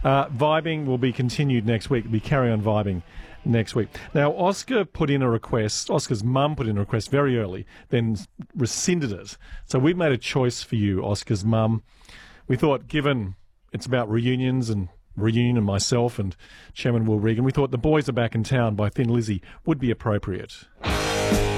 Vibing will be continued next week. We'll be carry on vibing next week. Now, Oscar's mum put in a request very early, then rescinded it. So we made a choice for you, Oscar's mum. We thought, given it's about reunion and myself and Chairman Will Regan, we thought The Boys Are Back in Town by Thin Lizzy would be appropriate.